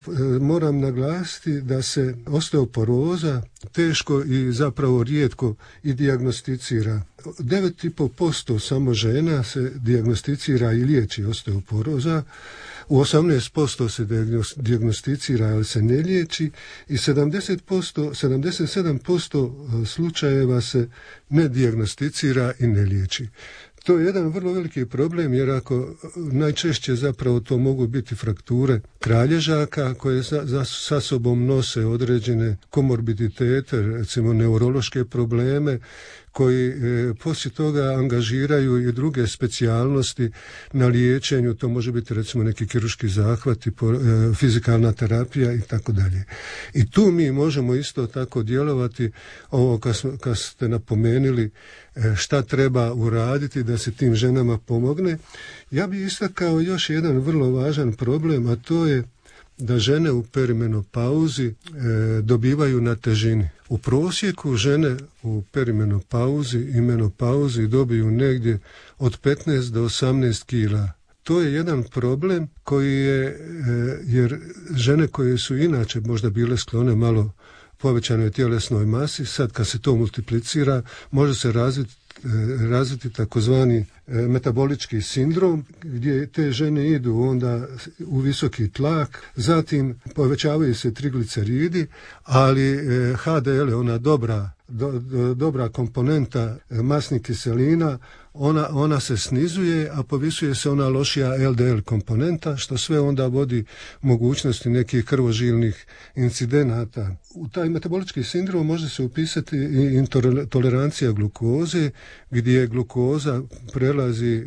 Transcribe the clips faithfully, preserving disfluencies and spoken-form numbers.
Moram naglasiti da se osteoporoza teško i zapravo rijetko i dijagnosticira. devet i pol posto samo žena se dijagnosticira i liječi osteoporoza, u osamnaest posto se dijagnosticira ali se ne liječi i sedamdeset posto, sedamdeset sedam posto slučajeva se ne dijagnosticira i ne liječi. To je jedan vrlo veliki problem jer ako najčešće zapravo to mogu biti frakture kralježaka koje za, za, sa sobom nose određene komorbiditete, recimo neurološke probleme koji e, poslije toga angažiraju i druge specijalnosti na liječenju, to može biti recimo neki kirurški zahvat, e, fizikalna terapija i tako dalje. I tu mi možemo isto tako djelovati, ovo kad, kad ste napomenuli e, šta treba uraditi da se tim ženama pomogne. Ja bih istakao još jedan vrlo važan problem, a to je da žene u perimenopauzi e, dobivaju na težini. U prosjeku žene u perimenopauzi i menopauzi dobiju negdje od petnaest do osamnaest kila. To je jedan problem koji je, e, jer žene koje su inače možda bile sklone malo povećanoj tjelesnoj masi, sad kad se to multiplicira, može se razviti razviti takozvani metabolički sindrom gdje te žene idu onda u visoki tlak, zatim povećavaju se trigliceridi, ali ha de el, ona dobra, do, do, dobra komponenta masnih kiselina, ona, ona se snizuje, a povisuje se ona lošija el de el komponenta, što sve onda vodi mogućnosti nekih krvožilnih incidenata. U taj metabolički sindrom može se upisati i intolerancija glukoze, gdje glukoza prelazi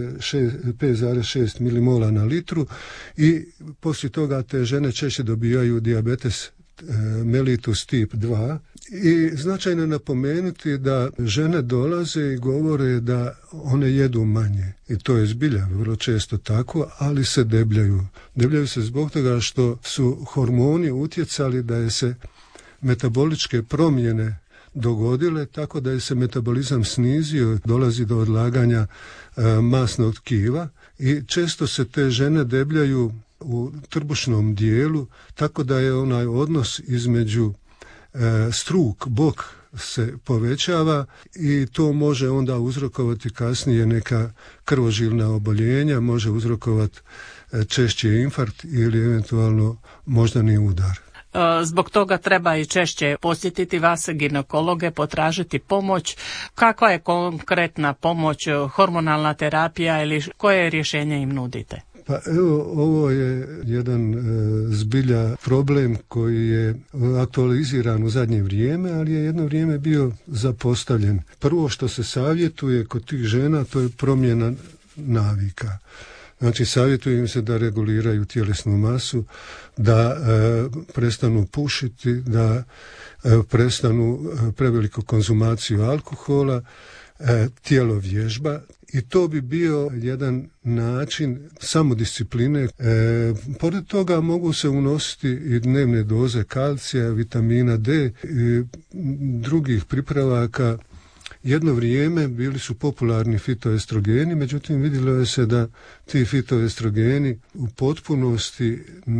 pet zarez šest milimola na litru i poslije toga te žene češće dobijaju dijabetes mellitus tip dva. I značajno je napomenuti da žene dolaze i govore da one jedu manje. I to je zbilja vrlo često tako, ali se debljaju. Debljaju se zbog toga što su hormoni utjecali da je se metaboličke promjene dogodile, tako da je se metabolizam snizio, dolazi do odlaganja e, masnog tkiva i često se te žene debljaju u trbušnom dijelu, tako da je onaj odnos između e, struk, bok se povećava i to može onda uzrokovati kasnije neka krvožilna oboljenja, može uzrokovati e, češće infarkt ili eventualno moždani udar. Zbog toga treba i češće posjetiti vas, ginekologe, potražiti pomoć. Kakva je konkretna pomoć, hormonalna terapija ili koje rješenje im nudite? Pa evo, ovo je jedan e, zbilja problem koji je aktualiziran u zadnje vrijeme, ali je jedno vrijeme bio zapostavljen. Prvo što se savjetuje kod tih žena, to je promjena navika. Znači, savjetuje im se da reguliraju tjelesnu masu, da e, prestanu pušiti, da e, prestanu e, preveliku konzumaciju alkohola, e, tijelo vježba. I to bi bio jedan način samodiscipline. E, pored toga mogu se unositi i dnevne doze kalcija, vitamina D i drugih pripravaka. Jedno vrijeme bili su popularni fitoestrogeni, međutim vidjelo je se da ti fitoestrogeni u potpunosti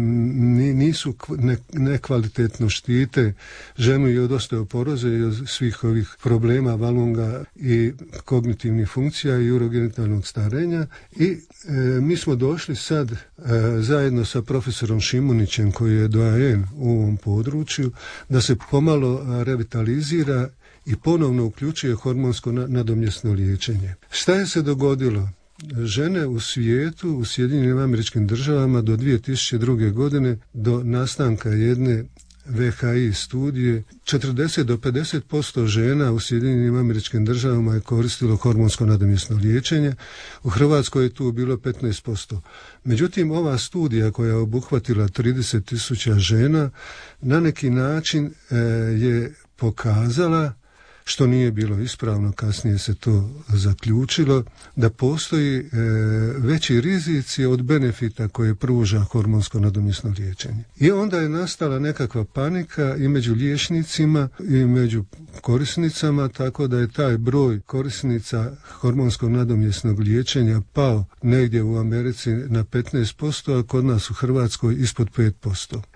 nisu nekvalitetno štite ženu i od osteoporoze i od svih ovih problema valunga i kognitivnih funkcija i urogenitalnog starenja. I e, mi smo došli sad e, zajedno sa profesorom Šimunićem, koji je doajen u ovom području, da se pomalo revitalizira i ponovno uključuje hormonsko nadomjesno liječenje. Šta je se dogodilo? Žene u svijetu, u Sjedinjenim Američkim Državama do dvije tisuće druge. godine, do nastanka jedne ve ha i studije, četrdeset do pedeset posto žena u Sjedinjenim Američkim Državama je koristilo hormonsko nadomjesno liječenje. U Hrvatskoj je tu bilo petnaest posto. Međutim, ova studija koja je obuhvatila trideset tisuća žena na neki način e, je pokazala što nije bilo ispravno, kasnije se to zaključilo, da postoji e, veći rizici od benefita koje pruža hormonsko nadomjesno liječenje. I onda je nastala nekakva panika i među liječnicima i među korisnicama, tako da je taj broj korisnica hormonskog nadomjesnog liječenja pao negdje u Americi na petnaest posto, a kod nas u Hrvatskoj ispod pet posto.